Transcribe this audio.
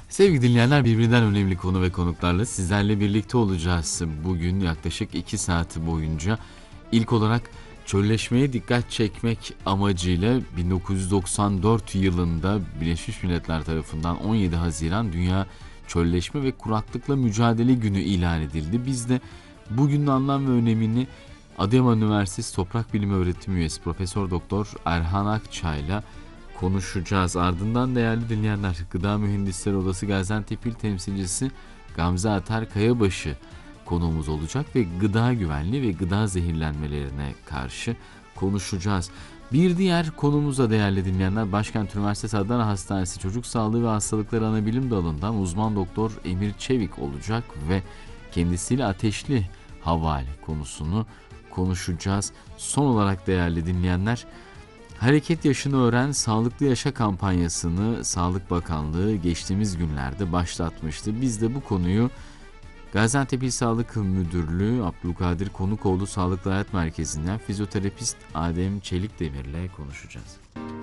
Sevgili dinleyenler, birbirinden önemli konu ve konuklarla sizlerle birlikte olacağız. Bugün yaklaşık 2 saat boyunca ilk olarak çölleşmeye dikkat çekmek amacıyla 1994 yılında Birleşmiş Milletler tarafından 17 Haziran Dünya Çölleşme ve Kuraklıkla Mücadele Günü ilan edildi. Biz de bugünün anlam ve önemini Adıyaman Üniversitesi Toprak Bilimi Öğretim Üyesi Profesör Doktor Erhan Akçay'la konuşacağız. Ardından değerli dinleyenler, Gıda Mühendisleri Odası Gaziantep İl Temsilcisi Gamze Atar Kayabaşı konuğumuz olacak ve gıda güvenliği ve gıda zehirlenmelerine karşı konuşacağız. Bir diğer konumuz da değerli dinleyenler, Başkent Üniversitesi Adana Hastanesi Çocuk Sağlığı ve Hastalıkları Anabilim Dalı'ndan uzman doktor Emir Çevik olacak ve kendisiyle ateşli havale konusunu konuşacağız. Son olarak değerli dinleyenler, Hareket Yaşını Öğren Sağlıklı Yaşa kampanyasını Sağlık Bakanlığı geçtiğimiz günlerde başlatmıştı. Biz de bu konuyu Gaziantep İl Sağlık Müdürlüğü Abdülkadir Konukoğlu Sağlıklı Hayat Merkezi'nden fizyoterapist Adem Çelikdemir'le konuşacağız.